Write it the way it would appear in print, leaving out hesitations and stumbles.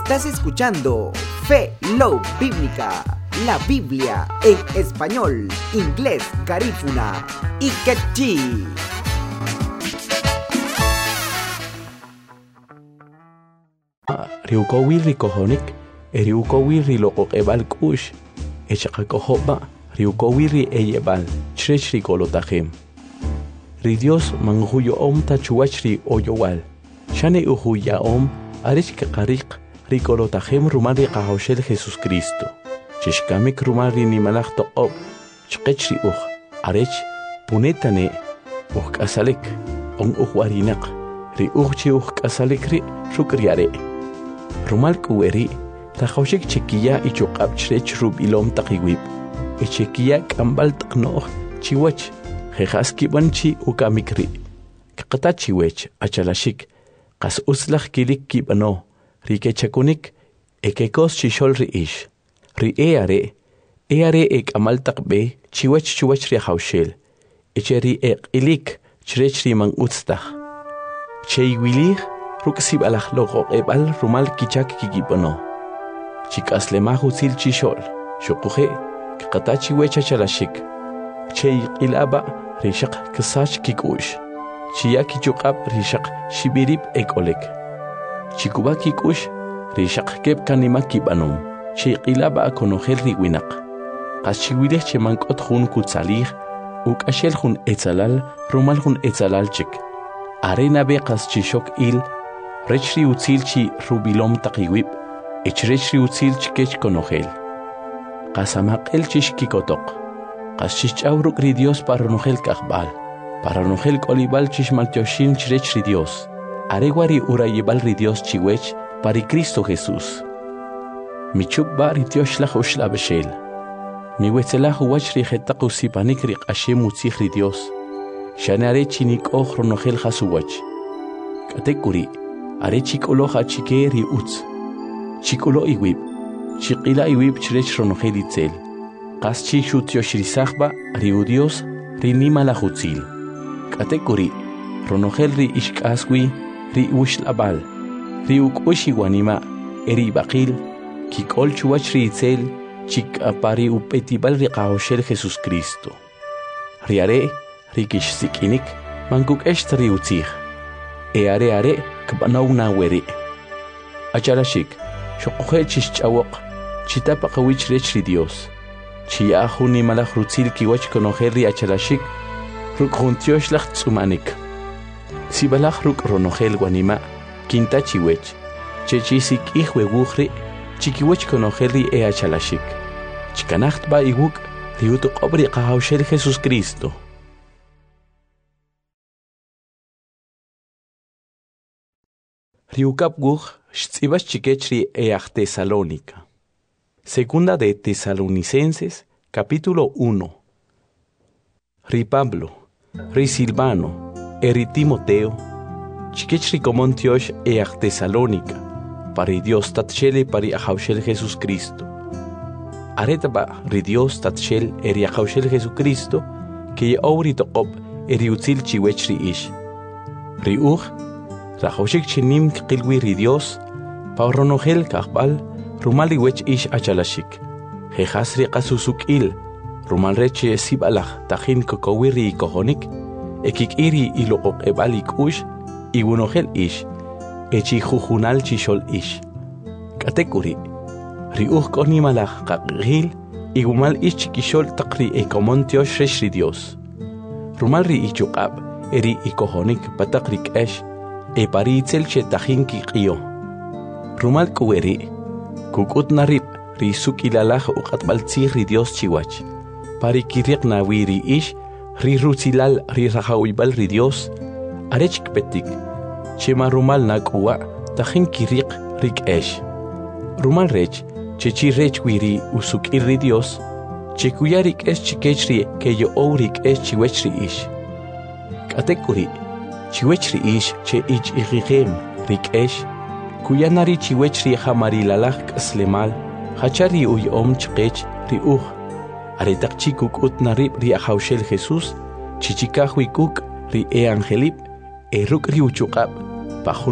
Estás escuchando Fe Love Bíblica, la Biblia en español, inglés, garífuna y quechí. Riukowiri kohonik, riukowiri loqoqebal kush, echaqakohoba, riukowiri eyebal, chrechri kolotajem. Ri Dios manguyo om tachuachri oyowal, shane uhuya om, arich kaqariq, rikolotajem rumari qahoshel Jesus Cristo. Chishkamik rumari nimalach toqob, chqechri arich punetane, kasalik, on uhwarinak, ri uhchi kasalik ri shukriare. Rumal kuweri, tahoshik chekiya ichuqab chrech rubilom taqiwib, echekiya kambal taqnoh, chiwach, jejaski banchi ukamikri. Kaqata chiwech, achalashik, qas uslach kilik kibano, rikechakunik, ekekos chishol riish. Ri eare ek amal taqbe, chiwach ri haushel, echeri ilik, chrech ri man utstach. Cheiwilich, ruksib alach logo ebal rumal kichak kikipono. Chikas lemahu sil chishol, shokuhe, kaqatachi wecha chalashik. Chei ilaba rishak kasach kikush. Chiyaki chukab rishak shibirib ekolek. Chikuba kikush rishak kep kanima kibanum. Chei ilaba akonogel riwinak. Qas chiwilech chemankot hun kutsalir, uk ashel hun etzalal, rumal hun etzalal chik. Arena beqas chishok il, rechri utzilchi rubilom taqiwib, echrechri utzilchi kech konogel. Qasamaqel chish kikotok, qas chichawruk ri Dios paranogel kaqbal, paranogel kolibal chish maltioshin chrechri Dios, arewari urayibal ri Dios chiwech pari Cristo Jesús. Michubba ri Dios lach ushla beshel, miwetzelah uwachri jetaq usipanik ri qashem utzich ri Dios, shanare chinik ronogel hasuwach. Katekuri, are chikolo hachike ri utz. Chikolo iwib, chikila iwib chrech ronogel itzel. Qas chi shutyo shrisachba ri udios ri nima la hutzil. Katekuri, ronogel ri ishkaswi ri ushlabal. Ri ukushi wanima eri baqil, kikol chuach ri itzel, chik apari upetibal ri qahoshel Jesus Cristo. Riare, rikish sikinik, manguk esht ri utzich. Are kbanaw na weri. Achalashik, shokuhe chischawok, chitapa kawich rech ri Dios. Chiyahu ni malach rutzil kiwach konoher ri achalashik, ruk juntiosh lach tsumanik. Sibalach ruk ronogel wanima, kinta chiwech, chechisik ihwe wuchri, chikiwach konoher ri achalashik. Chikanacht ba iwuk, riutuk obri qahoshel Jesus Cristo. Riukap guj, shtzibas chikechri each Tesalónica. Segunda de Tesalonicenses, capítulo 1. Ri Pablo, ri Silvano, eri Timoteo, chikechri comontiosh each Tesalónica, pari Dios tatchele pari ahaushel Jesus Cristo. Aretaba ri Dios tatchel eri ahaushel Jesucristo, que ye auri toqob eri utzil chiwechri ish. Ri Rahoshik chinim qilwi ri Dios, pauronogel kaqbal, rumali wech ish achalashik. Jejasri qasusukil, rumal reche sibalach tajin kokowiri kohonik, ekik iri iloqok ebalik ush, iwunogel ish, echi jujunal chishol ish. Katekuri, ri konimalach qaqgil, igumal ish chikishol taqri ekomontiosh resh ri Dios. Rumal ri ichukab, eri ikohonik patakrik esh, paritzel chetajin kiqio. Rumal kuweri, kukut narib, ri sukilalaj uqatbaltzih ri Dios chiwach. Pari kiriq nawiri ish, ri rutzilal ri rajawibal ri Dios, arech kpetik, chema rumal nakuwa, tajin kiriq rik esh. Rumal rech, chechi rech wiri usukir ri Dios, chekuyarik esh chikechri keyo ourik esh chiwechri ish. Katekuri, chiwechri ish che ich igigem rik esh, kuyanari chiwechri hamarilalach kaslemal, hachari uyom chkech ri aretak chikuk utnarib ri ahaushel Jesus, chichikahwi kuk ri angelip, eruk ri uchukab,